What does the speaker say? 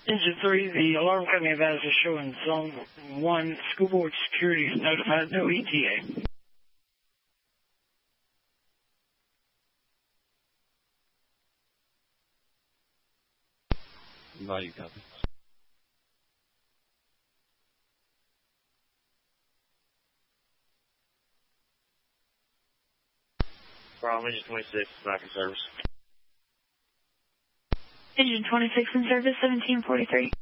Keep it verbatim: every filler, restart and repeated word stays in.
Engine three, the alarm company of Addis is showing zone one. School board security is notified, no E T A. Value copy. Problem engine twenty-six, back in service. Engine twenty-six in service, seventeen forty-three.